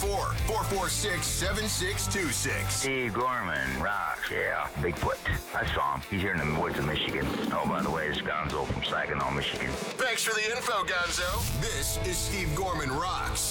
844-446-7626. Steve Gorman rocks, yeah. Bigfoot. I saw him. He's here in the woods of Michigan. Oh, by the way, this is Gonzo from Saginaw, Michigan. Thanks for the info, Gonzo. This is Steve Gorman Rocks.